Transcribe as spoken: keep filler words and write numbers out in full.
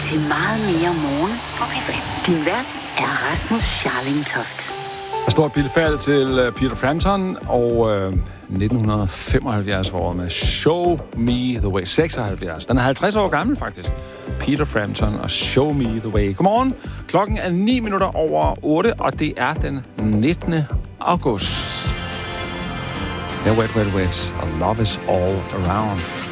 til Meget mere morgen på P fem. Din vært er Rasmus Scharling Toft. Et stort pilfald til Peter Frampton og øh, nitten femoghalvfjerds år med Show Me The Way. seksoghalvfjerds. Den er halvtreds år gammel, faktisk. Peter Frampton og Show Me The Way. Godmorgen. Klokken er ni minutter over otte, og det er den nittende august. Yeah, wait, wait, wait. Love is all around.